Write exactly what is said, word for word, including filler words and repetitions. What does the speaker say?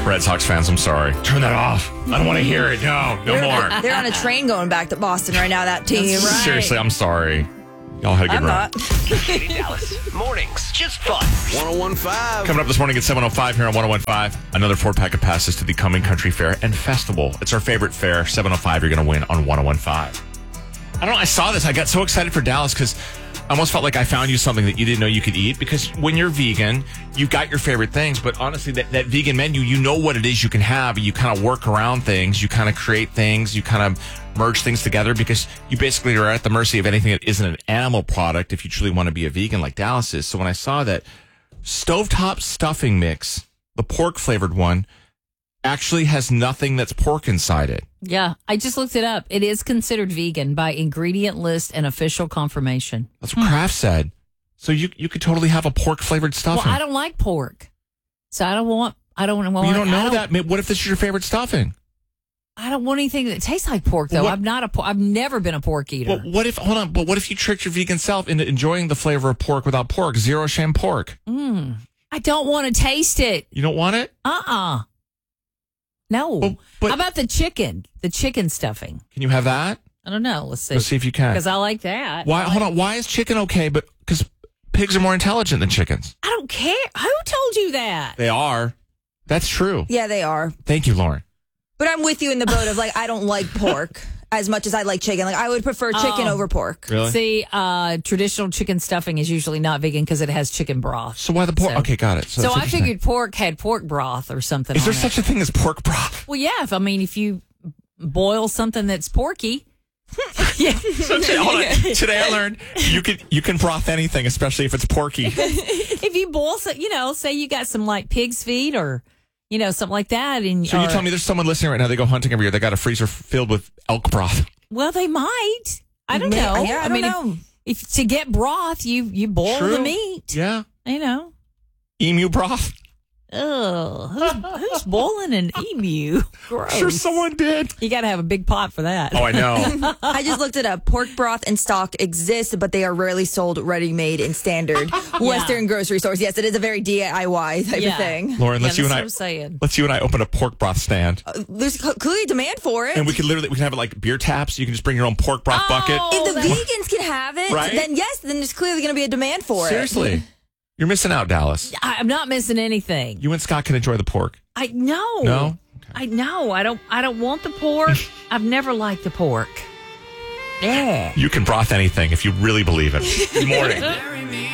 Red Sox fans, I'm sorry. Turn that off. I don't want to hear it. No, no They're, more. they're on a train going back to Boston right now, that team. That's right. Seriously, I'm sorry. Y'all had a good I'm run. not. Katie Dallas. Mornings. Just fun. one oh one point five. Coming up this morning at seven oh five here on one oh one point five, another four-pack of passes to the Coming Country Fair and Festival. It's our favorite fair. seven oh five, you're going to win on one oh one point five. I don't know, I saw this. I got so excited for Dallas because I almost felt like I found you something that you didn't know you could eat, because when you're vegan, you've got your favorite things, but honestly, that, that vegan menu, you know what it is you can have. You kind of work around things. You kind of create things. You kind of merge things together, because you basically are at the mercy of anything that isn't an animal product if you truly want to be a vegan like Dallas is. So when I saw that stovetop stuffing mix, the pork flavored one, actually has nothing that's pork inside it. Yeah, I just looked it up. It is considered vegan by ingredient list and official confirmation. That's what Kraft said. So you you could totally have a pork flavored stuffing. Well, I don't like pork, so I don't want. I don't want. Well, you don't I know don't, that. Maybe- What if this is your favorite stuffing? I don't want anything that tastes like pork, though. What- I'm not a. por- I've never been a pork eater. Well, what if? Hold on. But what if you tricked your vegan self into enjoying the flavor of pork without pork? Zero shame pork. Mm. I don't want to taste it. You don't want it? Uh uh No. Well, but- How about the chicken? The chicken stuffing. Can you have that? I don't know. Let's see. Let's see if you can. Because I like that. Why? Hold on. Why is chicken okay? But because pigs are more intelligent than chickens. I don't care. Who told you that? They are. That's true. Yeah, they are. Thank you, Lauren. But I'm with you in the boat of, like, I don't like pork as much as I like chicken. Like, I would prefer chicken Oh. over pork. Really? See, uh, traditional chicken stuffing is usually not vegan because it has chicken broth. So why the pork? So- Okay, got it. So, So, that's I interesting. figured pork had pork broth or something. Is there on it. such a thing as pork broth? Well, yeah. If I mean, if you boil something that's porky, yeah. So today, hold on. Today I learned you can you can broth anything, especially if it's porky. if you boil, some, you know, say you got some like pig's feet or you know something like that, and So you or- tell me there's someone listening right now. They go hunting every year. They got a freezer filled with elk broth. Well, they might. I don't May- know. yeah, I don't mean, know. If, if to get broth, you you boil True. the meat. Yeah, You know. emu broth. Ugh, who's, who's boiling an emu? Gross. Sure, someone did. You got to have a big pot for that. Oh, I know. I just looked it up. Pork broth and stock exist, but they are rarely sold ready-made in standard Western grocery stores. Yes, it is a very D I Y type Yeah. of thing. Lauren, Yeah, let's you and that's I what I'm saying. let's you and I open a pork broth stand, There's cl- clearly demand for it. and we could literally we can have it like beer taps. You can just bring your own pork broth bucket. Oh, if the that- vegans can have it, Right? then yes, then there's clearly going to be a demand for Seriously, you're missing out, Dallas. I, I'm not missing anything. You and Scott can enjoy the pork. I know. No? I know. I don't. I don't want the pork. I've never liked the pork. Yeah. You can broth anything if you really believe it. Good morning.